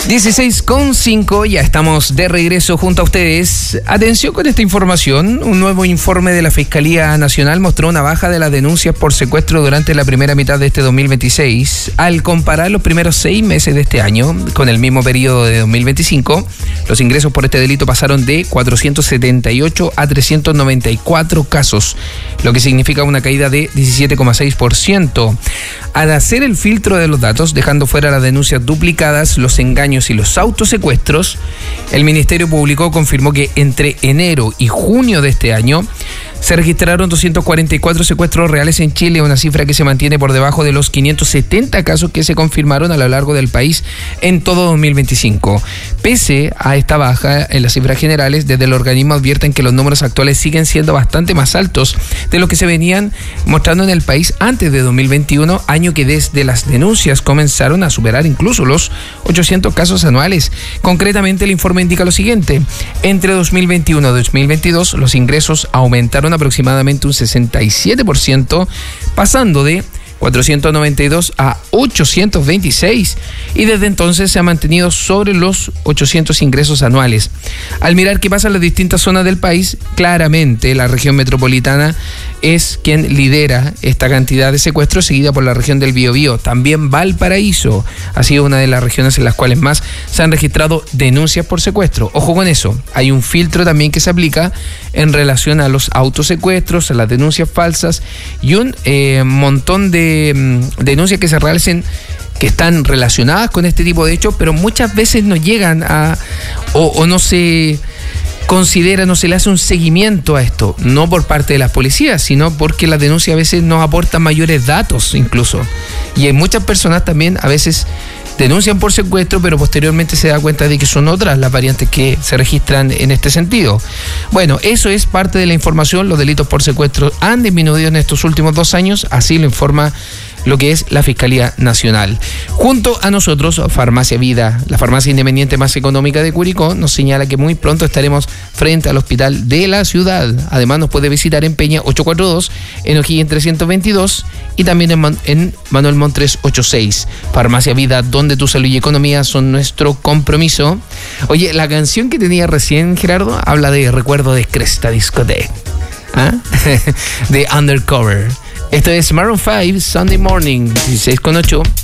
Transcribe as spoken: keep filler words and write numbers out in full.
dieciséis con cinco, ya estamos de regreso junto a ustedes. Atención con esta información. Un nuevo informe de la Fiscalía Nacional mostró una baja de las denuncias por secuestro durante la primera mitad de este dos mil veintiséis. Al comparar los primeros seis meses de este año con el mismo periodo de dos mil veinticinco, los ingresos por este delito pasaron de cuatrocientos setenta y ocho a trescientos noventa y cuatro casos, lo que significa una caída de diecisiete coma seis por ciento. Al hacer el filtro de los datos, dejando fuera las denuncias duplicadas, los engaños y los autosecuestros, el Ministerio Público confirmó que entre enero y junio de este año se registraron doscientos cuarenta y cuatro secuestros reales en Chile, una cifra que se mantiene por debajo de los quinientos setenta casos que se confirmaron a lo largo del país en todo dos mil veinticinco. Pese a esta baja en las cifras generales, desde el organismo advierten que los números actuales siguen siendo bastante más altos de lo que se venían mostrando en el país antes de dos mil veintiuno, año que desde las denuncias comenzaron a superar incluso los ochocientos casos anuales. Concretamente, el informe indica lo siguiente: entre dos mil veintiuno y dos mil veintidós, los ingresos aumentaron aproximadamente un sesenta y siete por ciento, pasando de cuatrocientos noventa y dos a ochocientos veintiséis, y desde entonces se ha mantenido sobre los ochocientos ingresos anuales. Al mirar qué pasa en las distintas zonas del país, claramente la región metropolitana es quien lidera esta cantidad de secuestros, seguida por la región del Biobío. También Valparaíso ha sido una de las regiones en las cuales más se han registrado denuncias por secuestro. Ojo con eso, hay un filtro también que se aplica en relación a los autosecuestros, a las denuncias falsas y un eh, montón de mm, denuncias que se realicen que están relacionadas con este tipo de hechos, pero muchas veces no llegan a o, o no se considera, no se le hace un seguimiento a esto, no por parte de las policías, sino porque las denuncias a veces nos aportan mayores datos incluso. Y hay muchas personas también a veces denuncian por secuestro, pero posteriormente se da cuenta de que son otras las variantes que se registran en este sentido. Bueno, eso es parte de la información. Los delitos por secuestro han disminuido en estos últimos dos años, así lo informa lo que es la Fiscalía Nacional. Junto a nosotros, Farmacia Vida, la farmacia independiente más económica de Curicó, nos señala que muy pronto estaremos frente al hospital de la ciudad. Además, nos puede visitar en Peña ochocientos cuarenta y dos, en O'Higgins trescientos veintidós y también en, Man- en Manuel Montes ochenta y seis. Farmacia Vida, donde tu salud y economía son nuestro compromiso. Oye, la canción que tenía recién Gerardo habla de recuerdo de Cresta Discoteque, ¿ah? De Undercover. Esto es Maroon cinco, Sunday Morning, dieciséis con ocho.